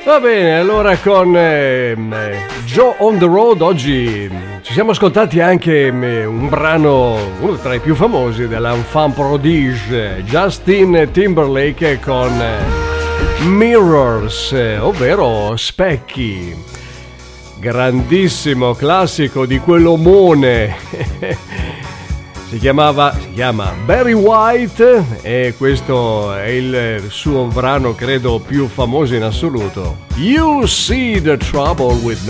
Va bene, allora con Joe on the Road oggi ci siamo ascoltati anche un brano, uno tra i più famosi dell'enfant prodige, Justin Timberlake con Mirrors, ovvero specchi. Grandissimo classico di quell'omone. Si chiama Barry White e questo è il suo brano credo più famoso in assoluto. You See the Trouble with Me.